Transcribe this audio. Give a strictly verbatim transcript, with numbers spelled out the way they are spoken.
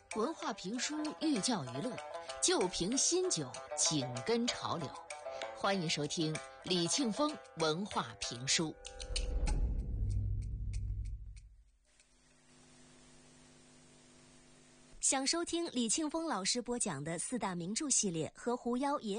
文化评书寓教于乐，旧瓶新酒紧跟潮流。欢迎收听李庆峰文化评书。 想收听李庆峰老师播讲的四大名著系列和狐妖也